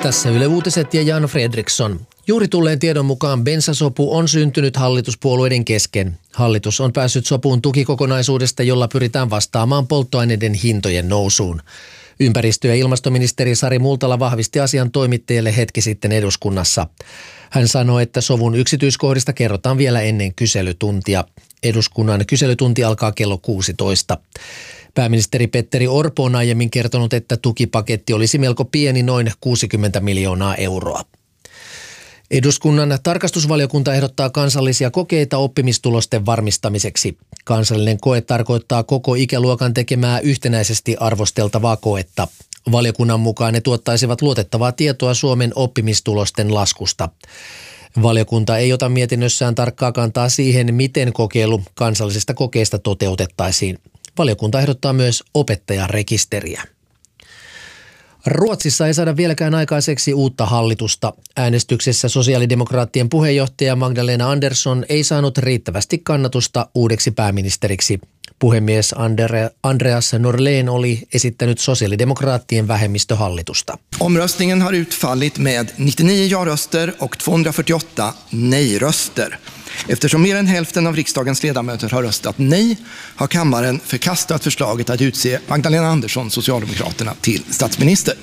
Tässä Yle Uutiset ja Jan Fredriksson. Juuri tulleen tiedon mukaan bensasopu on syntynyt hallituspuolueiden kesken. Hallitus on päässyt sopuun tukikokonaisuudesta, jolla pyritään vastaamaan polttoaineiden hintojen nousuun. Ympäristö- ja ilmastoministeri Sari Multala vahvisti asian toimittajille hetki sitten eduskunnassa. Hän sanoi, että sovun yksityiskohdista kerrotaan vielä ennen kyselytuntia. Eduskunnan kyselytunti alkaa kello 16. Pääministeri Petteri Orpo on aiemmin kertonut, että tukipaketti olisi melko pieni, noin 60 miljoonaa euroa. Eduskunnan tarkastusvaliokunta ehdottaa kansallisia kokeita oppimistulosten varmistamiseksi. Kansallinen koe tarkoittaa koko ikäluokan tekemää yhtenäisesti arvosteltavaa koetta. Valiokunnan mukaan ne tuottaisivat luotettavaa tietoa Suomen oppimistulosten laskusta. Valiokunta ei ota mietinnössään tarkkaa kantaa siihen, miten kokeilu kansallisesta kokeesta toteutettaisiin. Valiokunta ehdottaa myös opettajarekisteriä. Ruotsissa ei saada vieläkään aikaiseksi uutta hallitusta. Äänestyksessä sosiaalidemokraattien puheenjohtaja Magdalena Andersson ei saanut riittävästi kannatusta uudeksi pääministeriksi. Puhemies Andreas Norlén oli esittänyt sosiaalidemokraattien vähemmistöhallitusta. Omröstningen har utfallit med 99 ja-röster och 248 nej-röster. Eftersom mer än hälften av riksdagens ledamöter har röstat nej, har kammaren förkastat förslaget att utse Magdalena Andersson, Socialdemokraterna, till statsminister.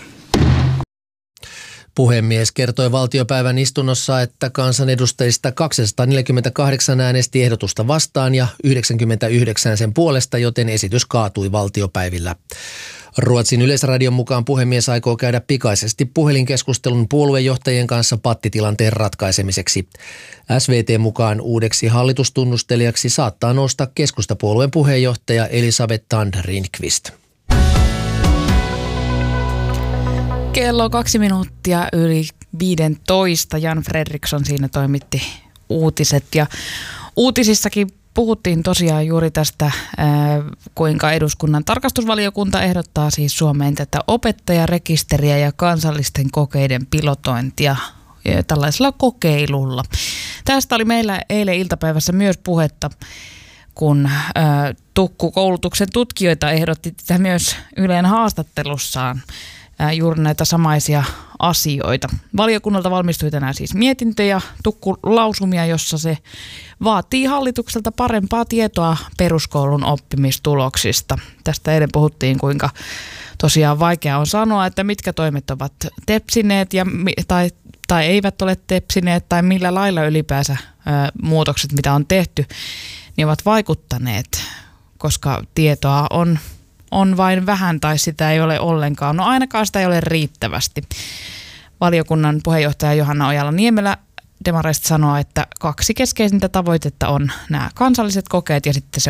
Puhemies kertoi valtiopäivän istunnossa, että kansanedustajista 248 äänesti ehdotusta vastaan ja 99 sen puolesta, joten esitys kaatui valtiopäivillä. Ruotsin Yleisradion mukaan puhemies aikoo käydä pikaisesti puhelinkeskustelun puoluejohtajien kanssa pattitilanteen ratkaisemiseksi. SVT mukaan uudeksi hallitustunnustelijaksi saattaa nousta keskustapuolueen puheenjohtaja Elisabeth Thand Ringqvist. Kello 2 minuuttia yli 15. Jan Fredriksson siinä toimitti uutiset ja uutisissakin puhuttiin tosiaan juuri tästä, kuinka eduskunnan tarkastusvaliokunta ehdottaa siis Suomeen tätä opettajarekisteriä ja kansallisten kokeiden pilotointia tällaisella kokeilulla. Tästä oli meillä eilen iltapäivässä myös puhetta, kun Tukku-koulutuksen tutkijoita ehdotti tätä myös Ylen haastattelussaan. Juuri näitä samaisia asioita. Valiokunnalta valmistui tänään siis mietintö ja Tukku-lausumia, jossa se vaatii hallitukselta parempaa tietoa peruskoulun oppimistuloksista. Tästä eilen puhuttiin, kuinka tosiaan vaikea on sanoa, että mitkä toimet ovat tepsineet tai eivät ole tepsineet tai millä lailla ylipäänsä muutokset, mitä on tehty, niin ovat vaikuttaneet, koska tietoa on vain vähän tai sitä ei ole ollenkaan. No ainakaan sitä ei ole riittävästi. Valiokunnan puheenjohtaja Johanna Ojala-Niemelä demareista sanoo, että 2 keskeisintä tavoitetta on nämä kansalliset kokeet ja sitten se